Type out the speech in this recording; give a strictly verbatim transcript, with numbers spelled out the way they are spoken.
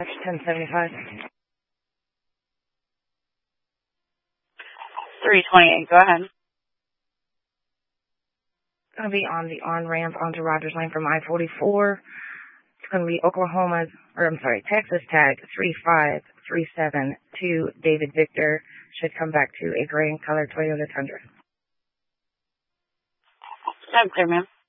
ten seventy-five. three twenty-eight, go ahead. Going to be on the on-ramp onto Rogers Lane from I forty-four. It's going to be Oklahoma's, or I'm sorry, Texas tag three five three seven two David Victor. Should come back to a gray and colored Toyota Tundra. I'm clear, ma'am.